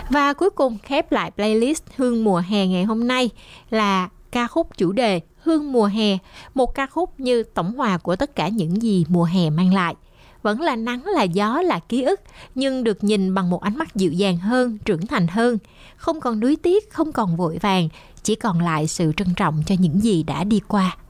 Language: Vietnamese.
Và cuối cùng khép lại playlist Hương mùa hè ngày hôm nay là ca khúc chủ đề Hương mùa hè, một ca khúc như tổng hòa của tất cả những gì mùa hè mang lại. Vẫn là nắng, là gió, là ký ức, nhưng được nhìn bằng một ánh mắt dịu dàng hơn, trưởng thành hơn. Không còn nuối tiếc, không còn vội vàng, chỉ còn lại sự trân trọng cho những gì đã đi qua.